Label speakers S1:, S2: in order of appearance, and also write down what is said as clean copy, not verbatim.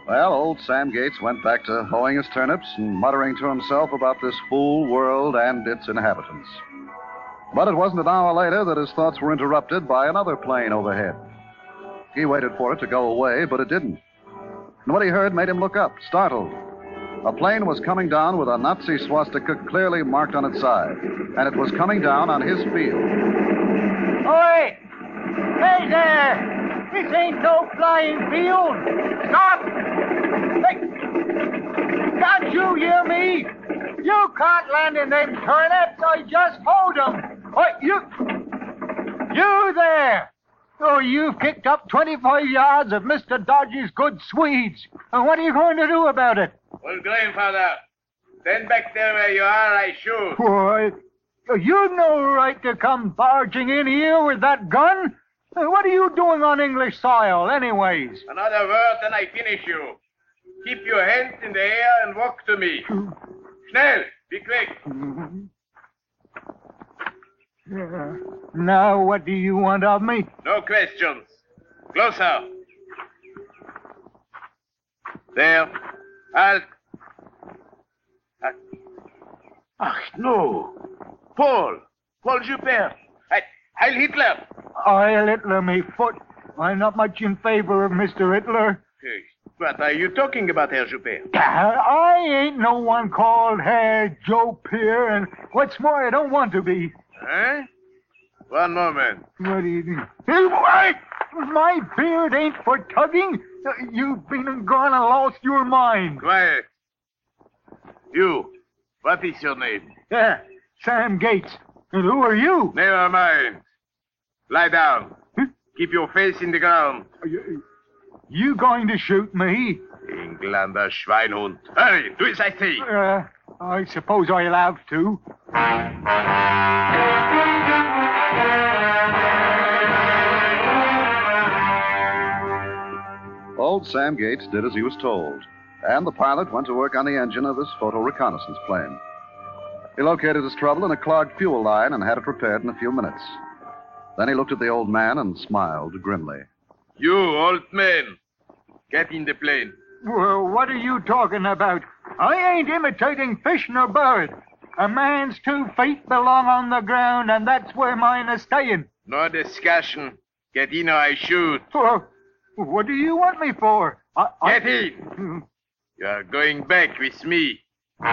S1: Well, old Sam Gates went back to hoeing his turnips and muttering to himself about this fool world and its inhabitants. But it wasn't an hour later that his thoughts were interrupted by another plane overhead. He waited for it to go away, but it didn't. And what he heard made him look up, startled. A plane was coming down with a Nazi swastika clearly marked on its side, and it was coming down on his field.
S2: Oi! Hey there! This ain't no flying field! Stop! Hey! Can't you hear me? You can't land in them turnips. I just hold them. You there! Oh, you've kicked up 25 yards of Mr. Dodge's good Swedes. And what are you going to do about it?
S3: Well, grandfather, stand back there where you are, I shoot.
S2: Why, you've no right to come barging in here with that gun. What are you doing on English soil, anyways?
S3: Another word and I finish you. Keep your hands in the air and walk to me. Schnell, be quick.
S2: Now, what do you want of me?
S3: No questions. Closer. There. Halt. Ach, no. Paul Joubert. Heil Hitler.
S2: Heil Hitler, me foot. I'm not much in favor of Mr. Hitler.
S3: What are you talking about, Herr Joubert?
S2: I ain't no one called Herr Joe Pierre, and what's more, I don't want to be.
S3: Huh? One moment.
S2: What do you think? Hey, wait! My beard ain't for tugging. You've been and gone and lost your mind.
S3: Quiet. You, what is your name?
S2: Yeah, Sam Gates. And who are you?
S3: Never mind. Lie down.
S2: Huh?
S3: Keep your face in the ground.
S2: You going to shoot me?
S3: Englander Schweinhund. Hurry, do as I say.
S2: I suppose I'll have to.
S1: Old Sam Gates did as he was told, and the pilot went to work on the engine of his photo reconnaissance plane. He located his trouble in a clogged fuel line and had it repaired in a few minutes. Then he looked at the old man and smiled grimly.
S3: You, old man, get in the plane.
S2: Well, what are you talking about? I ain't imitating fish nor bird. A man's 2 feet belong on the ground, and that's where mine are staying.
S3: No discussion. Get in or I shoot.
S2: Well, what do you want me for?
S3: Get in. You are going back with me.